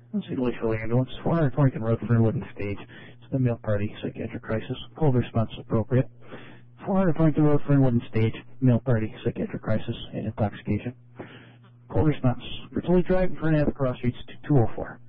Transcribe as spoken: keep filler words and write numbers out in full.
Saint Louisville Ambulance, four hundred Torrington Road, Fernwood and Stage. It's the male party psychiatric crisis. Cold response appropriate. four hundred Torrington Road, Fernwood and Stage. Male party psychiatric crisis and intoxication. Cold response. Brittany Drive, Fernand Cross Streets to two oh four.